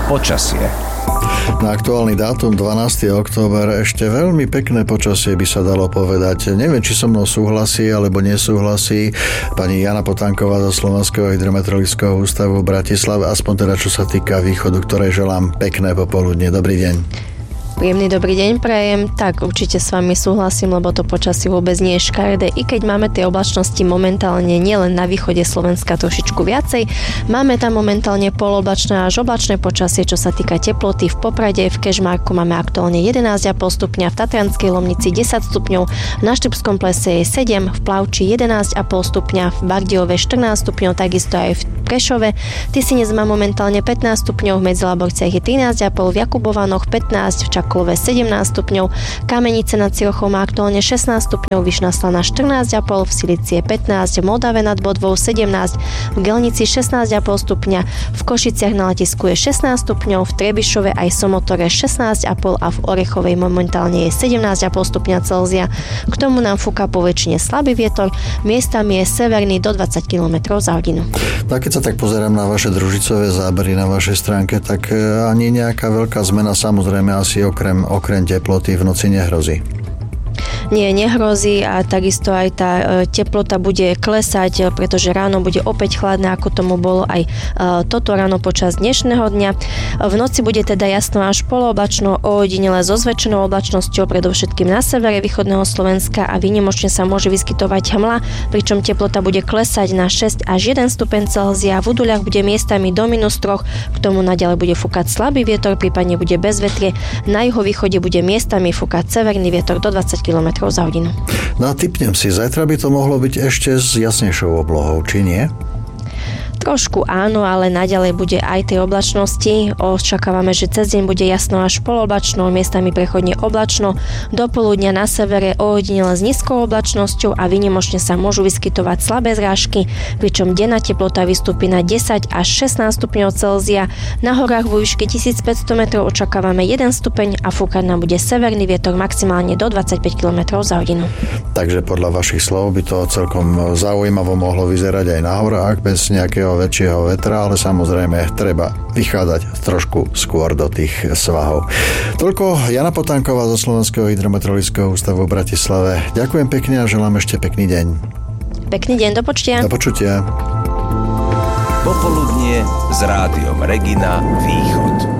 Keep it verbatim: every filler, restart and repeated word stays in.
Počasie. Na aktuálny dátum dvanásteho október ešte veľmi pekné počasie by sa dalo povedať. Neviem, či so mnou súhlasí alebo nesúhlasí pani Jana Potánková zo Slovenského hydrometeorologického ústavu v Bratislave, aspoň teda čo sa týka východu, ktorej želám pekné popoludne. Dobrý deň. Príjemný dobrý deň prajem. Tak určite s vami súhlasím, lebo to počasie vôbec nie je škaredé. I keď máme tie oblačnosti momentálne nielen na východe Slovenska trošičku viacej, máme tam momentálne poloblačné až oblačné počasie, čo sa týka teploty. V Poprade, v Kežmarku máme aktuálne jedenásť celá päť stupňa, v Tatranskej Lomnici desať stupňov, na Štrbskom plese je sedem, v Plavči jedenásť celá päť stupňa, v Bardejove štrnásť stupňov, takisto aj v Prešove. Tisínec má momentálne pätnásť stupňov, v Medzilaborciach je trinásť celá päť, v Jakubovanoch pätnásť, v Čaklove sedemnásť stupňov, Kamenice nad Cirochou má aktuálne šestnásť stupňov, Vyšná Slaná štrnásť celá päť, v Silici je pätnásť, v Moldave nad Bodvou sedemnásť, v Gelnici šestnásť celá päť stupňa, v Košiciach na letisku je šestnásť stupňov, v Trebišove aj Somotore šestnásť celá päť a v Orechovej momentálne je sedemnásť celá päť stupňa Celzia. K tomu nám fúka po väčšine slabý vietor, miestami je severný do dvadsať kilometrov za hodinu. Tak keď sa tak pozerám na vaše družicové zábery na vašej stránke, tak ani nejaká veľká zmena samozrejme asi okrem, okrem teploty v noci nehrozí. Nie, nehrozí a takisto aj tá teplota bude klesať, pretože ráno bude opäť chladné, ako tomu bolo aj toto ráno počas dnešného dňa. V noci bude teda jasno až polooblačno, ojedinele so zväčšenou oblačnosťou, predovšetkým na severe východného Slovenska a výnimočne sa môže vyskytovať hmla, pričom teplota bude klesať na šesť až jeden stupeň Celzia. V Uduľach bude miestami do minus troch, k tomu naďalej bude fúkať slabý vietor, prípadne bude bezvetrie. Na juhovýchode bude miestami fúkať severný vietor do dvadsať kilometrov za hodinu. No a tipnem si, zajtra by to mohlo byť ešte s jasnejšou oblohou, či nie? Trošku áno, ale naďalej bude aj tej oblačnosti. Očakávame, že cez deň bude jasno až poloblačno, miestami prechodne oblačno. Do poludnia na severe ojedinele s nízkou oblačnosťou a výnimočne sa môžu vyskytovať slabé zrážky, pričom denná teplota vystúpi na desať až šestnásť stupňov Celzia. Na horách vo výške tisícpäťsto metrov očakávame jeden stupeň a fúkať nám bude severný vietor maximálne do dvadsaťpäť kilometrov za hodinu. Takže podľa vašich slov by to celkom zaujímavo mohlo vyzerať aj na horách bez nejakého väčšieho vetra, ale samozrejme treba vychádzať trošku skôr do tých svahov. Toľko Jana Potánková zo Slovenského hydrometeorologického ústavu v Bratislave. Ďakujem pekne a želám ešte pekný deň. Pekný deň, do počutia. Do počutia. Popoludnie s rádiom Regina Východ.